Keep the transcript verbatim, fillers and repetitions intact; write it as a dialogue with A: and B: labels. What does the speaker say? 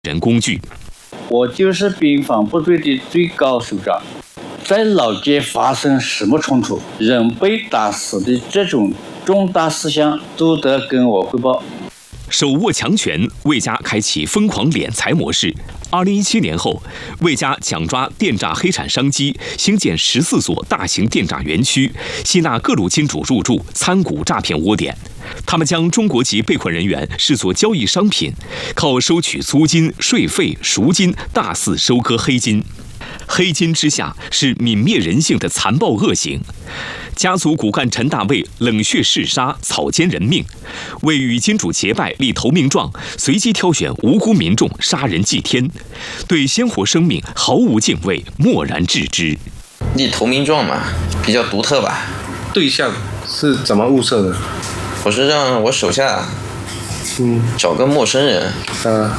A: 人工具。
B: 我就是边防部队的最高首长，在老街发生什么冲突，人被打死的这种重大事项都得跟我汇报。
A: 手握强权，魏家开启疯狂敛财模式。二零一七年后，魏家抢抓电诈黑产商机，兴建十四所大型电诈园区，吸纳各路金主入驻，参股诈骗窝点。他们将中国籍被困人员视作交易商品，靠收取租金、税费、赎金大肆收割黑金。黑金之下是泯灭人性的残暴恶行。家族骨干陈大卫冷血嗜杀，草菅人命，为与金主结拜立投名状，随机挑选无辜民众杀人祭天，对鲜活生命毫无敬畏，漠然置之。
C: 立投名状嘛，比较独特吧。
D: 对象是怎么物色的？
C: 我是让我手下，嗯，找个陌生人，呃。